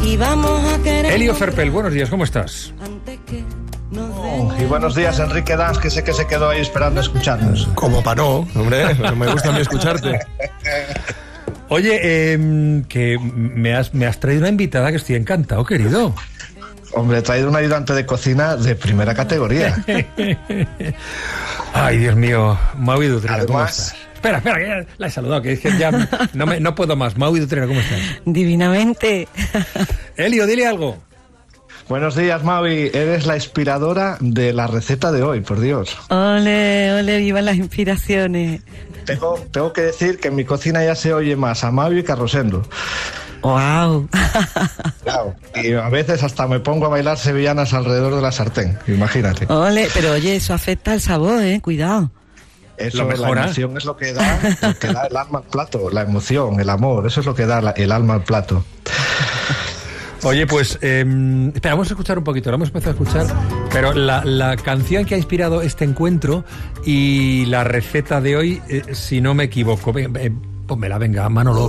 y vamos a querer. Elio Ferpel, buenos días, ¿cómo estás? Y buenos días, Enrique Dans, que sé que se quedó ahí esperando a escucharnos. Como para no, hombre, me gusta a mí escucharte. Oye, que me has traído una invitada que estoy encantado, querido. Hombre, he traído un ayudante de cocina de primera categoría. Ay, Dios mío, Maui Dutrera, ¿cómo Además... estás? Espera, que ya la he saludado, que es que ya no puedo más. Maui Dutrera, ¿cómo estás? Divinamente. Elio, dile algo. Buenos días, Maui. Eres la inspiradora de la receta de hoy, por Dios. Ole, ole, vivan las inspiraciones. Tengo que decir que en mi cocina ya se oye más a Maui que a Rosendo. ¡Wow! Claro, y a veces hasta me pongo a bailar sevillanas alrededor de la sartén, imagínate. Ole, pero oye, eso afecta al sabor, cuidado. Eso, la emoción es lo que da el alma al plato, la emoción, el amor, eso es lo que da el alma al plato. Oye, pues, espera, vamos a escuchar un poquito, lo hemos empezado a escuchar, pero la canción que ha inspirado este encuentro y la receta de hoy, si no me equivoco, pónmela, venga, Manolo.